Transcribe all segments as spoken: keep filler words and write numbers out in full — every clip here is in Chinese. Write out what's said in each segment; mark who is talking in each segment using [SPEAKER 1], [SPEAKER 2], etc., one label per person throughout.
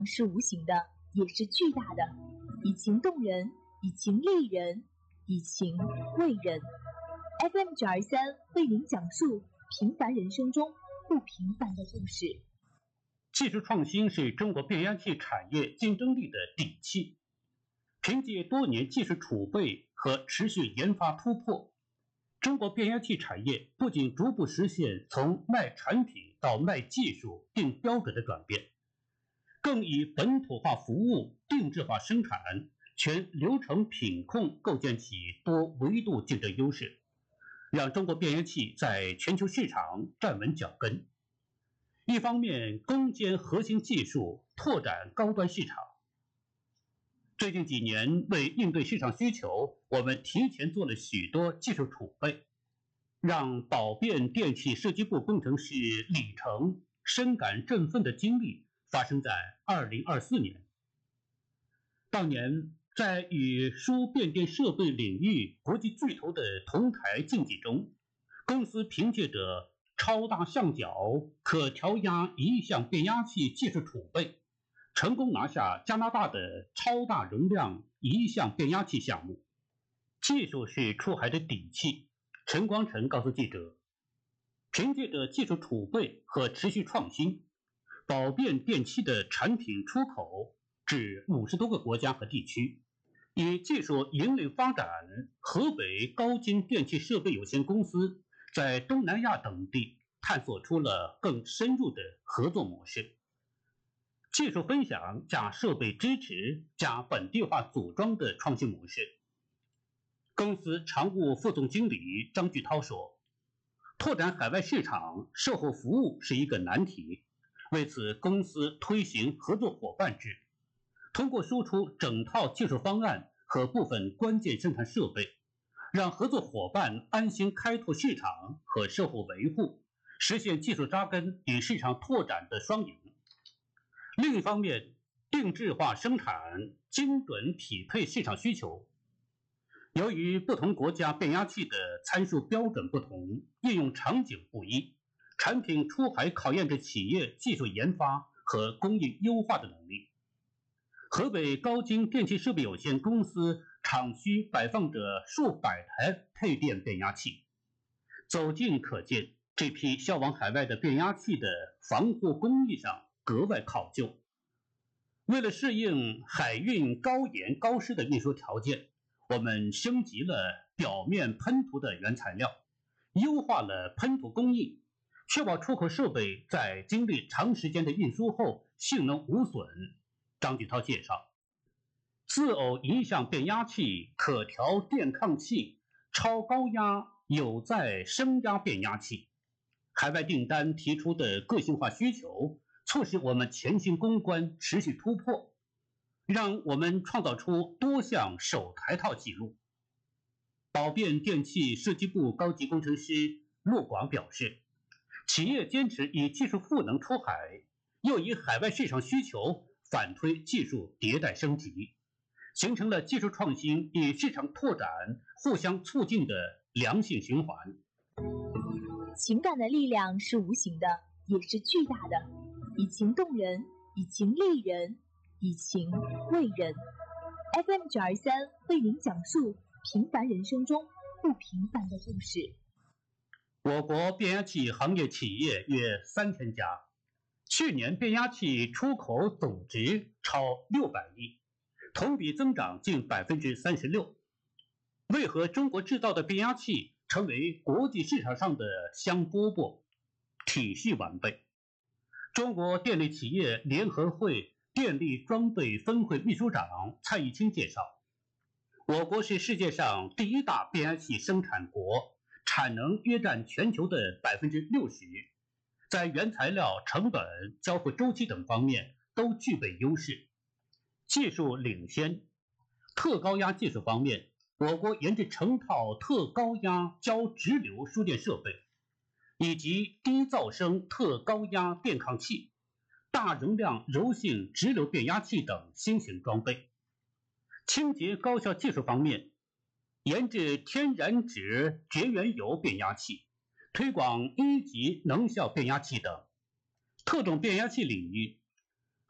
[SPEAKER 1] 是无形的，也是巨大的，以情动人，以情立人，以情慰人。F M 九二三为您讲述平凡人生中不平凡的故事。
[SPEAKER 2] 技术创新是中国变压器产业竞争力的底气。凭借多年技术储备和持续研发突破，中国变压器产业不仅逐步实现从卖产品到卖技术定标准的转变，更以本土化服务、定制化生产、全流程品控构建起多维度竞争优势，让中国变压器在全球市场站稳脚跟。一方面攻坚核心技术，拓展高端市场。最近几年，为应对市场需求，我们提前做了许多技术储备，让宝变电气设计部工程师李成深感振奋的经历发生在二零二四年。当年，在与输变电设备领域国际巨头的同台竞技中，公司凭借着超大相角可调压一项变压器技术储备，成功拿下加拿大的超大容量一项变压器项目。技术是出海的底气，陈光诚告诉记者，凭借着技术储备和持续创新，宝变电器的产品出口至五十多个国家和地区，以技术引领发展，河北高精电气设备有限公司在东南亚等地探索出了更深入的合作模式。技术分享加设备支持加本地化组装的创新模式。公司常务副总经理张巨涛说，拓展海外市场，售后服务是一个难题，为此公司推行合作伙伴制，通过输出整套技术方案和部分关键生产设备，让合作伙伴安心开拓市场和售后维护，实现技术扎根与市场拓展的双赢。另一方面，定制化生产，精准匹配市场需求。由于不同国家变压器的参数标准不同，应用场景不一，产品出海考验着企业技术研发和工艺优化的能力。河北高精电气设备有限公司厂区摆放着数百台配电变压器，走近可见这批销往海外的变压器的防护工艺上格外考究。为了适应海运高盐高湿的运输条件，我们升级了表面喷涂的原材料，优化了喷涂工艺，确保出口设备在经历长时间的运输后性能无损。张举涛介绍，自偶一项变压器、可调电抗器、超高压有载升压变压器，海外订单提出的个性化需求，促使我们前行攻关持续突破，让我们创造出多项首台套记录。宝变电气设计部高级工程师陆广表示，企业坚持以技术赋能出海，又以海外市场需求反推技术迭代升级，形成了技术创新与市场拓展互相促进的良性循环。
[SPEAKER 1] 情感的力量是无形的，也是巨大的，以情动人，以情立人，以情慰人。F M 九二三为您讲述平凡人生中不平凡的故事。
[SPEAKER 2] 我国变压器行业企业约三千家，去年变压器出口总值超六百亿，同比增长近百分之三十六。为何中国制造的变压器成为国际市场上的香饽饽？体系完备。中国电力企业联合会电力装备分会秘书长蔡义清介绍，我国是世界上第一大变压器生产国，产能约占全球的百分之六十，在原材料、成本、交付周期等方面都具备优势，技术领先。特高压技术方面，我国研制成套特高压交直流输电设备，以及低噪声特高压电抗器、大容量柔性直流变压器等新型装备。清洁高效技术方面，研制天然酯绝缘油变压器，推广一级能效变压器等。特种变压器领域，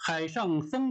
[SPEAKER 2] 海上风